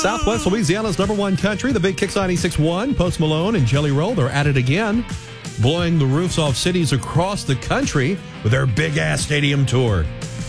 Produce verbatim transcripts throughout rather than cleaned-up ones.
Southwest Louisiana's number one country, the Big Kicks ninety-six point one. Post Malone and Jelly Roll, they're at it again, blowing the roofs off cities across the country with their big-ass stadium tour.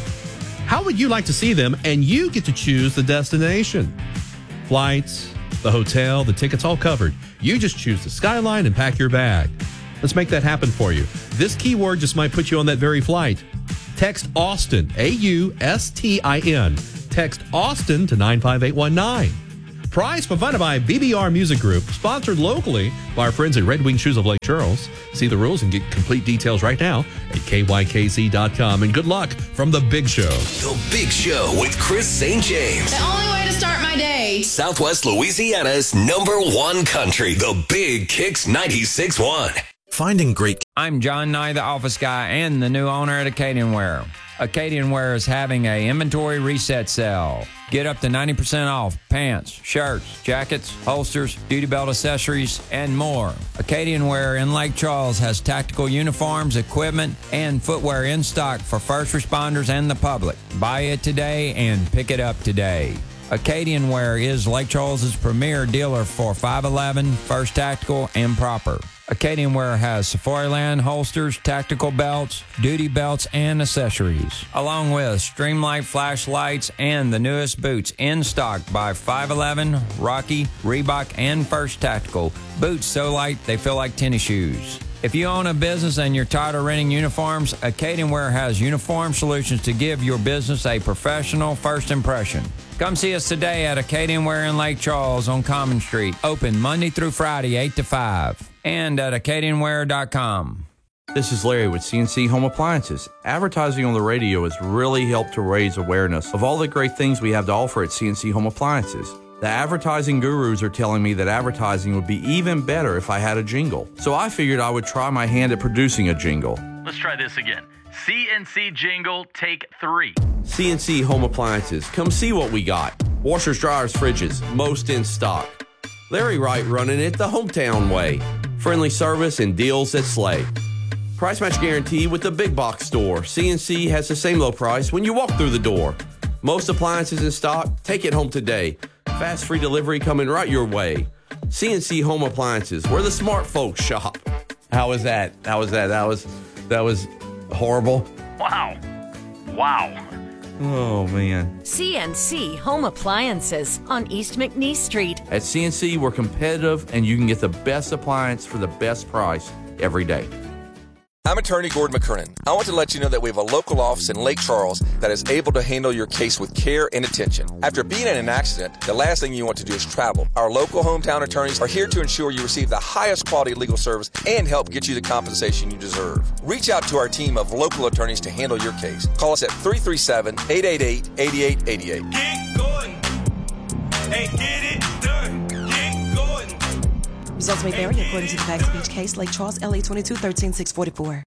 How would you like to see them? And you get to choose the destination. Flights, the hotel, the tickets, all covered. You just choose the skyline and pack your bag. Let's make that happen for you. This keyword just might put you on that very flight. Text Austin, A U S T I N. Text Austin to nine five eight one nine. Prize provided by B B R Music Group, sponsored locally by our friends at Red Wing Shoes of Lake Charles. See the rules and get complete details right now at K Y K Z dot com. And good luck from The Big Show. The Big Show with Chris Saint James. The only way to start my day. Southwest Louisiana's number one country, The Big Kicks ninety-six point one. Finding great. I'm John Nye, the office guy and the new owner at Acadian Wear. Acadian Wear is having a inventory reset sale. Get up to ninety percent off pants, shirts, jackets, holsters, duty belt accessories, and more. Acadian Wear in Lake Charles has tactical uniforms, equipment, and footwear in stock for first responders and the public. Buy it today and pick it up today. Acadian Wear is Lake Charles' premier dealer for five eleven, First Tactical, and Proper. Acadian Wear has Safariland holsters, tactical belts, duty belts, and accessories, along with Streamlight flashlights and the newest boots in stock by five eleven, Rocky, Reebok, and First Tactical. Boots so light they feel like tennis shoes. If you own a business and you're tired of renting uniforms, Acadian Wear has uniform solutions to give your business a professional first impression. Come see us today at Acadian Wear in Lake Charles on Common Street. Open Monday through Friday, eight to five. And at Acadian Wear dot com. This is Larry with C N C Home Appliances. Advertising on the radio has really helped to raise awareness of all the great things we have to offer at C N C Home Appliances. The advertising gurus are telling me that advertising would be even better if I had a jingle. So I figured I would try my hand at producing a jingle. Let's try this again. C N C jingle, take three. C N C Home Appliances. Come see what we got. Washers, dryers, fridges, most in stock. Larry Wright running it the hometown way. Friendly service and deals that slay. Price match guarantee with the big box store. C N C has the same low price when you walk through the door. Most appliances in stock, take it home today. Fast free delivery coming right your way. C N C Home Appliances, where the smart folks shop. How was that? How was that? That was that was horrible. Wow. Wow. Oh, man. C N C Home Appliances on East McNeese Street. At C N C, we're competitive, and you can get the best appliance for the best price every day. I'm attorney Gordon McKernan. I want to let you know that we have a local office in Lake Charles that is able to handle your case with care and attention. After being in an accident, the last thing you want to do is travel. Our local hometown attorneys are here to ensure you receive the highest quality legal service and help get you the compensation you deserve. Reach out to our team of local attorneys to handle your case. Call us at three three seven, eight eight eight, eight eight eight eight. Get going and get it done. Get going. Results may vary according to the Bags Beach case, Lake Charles, L A twenty-two thirteen six forty-four.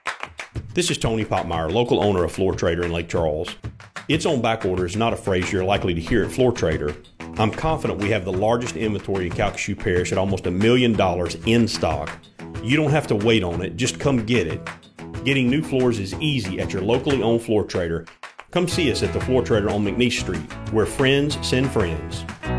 This is Tony Popmeyer, local owner of Floor Trader in Lake Charles. It's on back order is not a phrase you're likely to hear at Floor Trader. I'm confident we have the largest inventory in Calcasieu Parish at almost a million dollars in stock. You don't have to wait on it, just come get it. Getting new floors is easy at your locally owned Floor Trader. Come see us at the Floor Trader on McNeese Street, where friends send friends.